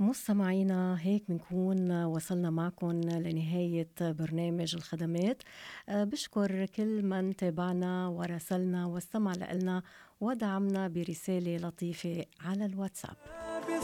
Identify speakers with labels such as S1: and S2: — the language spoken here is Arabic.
S1: مستمعينا هيك بنكون وصلنا معكم لنهاية برنامج الخدمات. بشكر كل من تابعنا وراسلنا واستمع لنا ودعمنا برسالة لطيفة على الواتساب.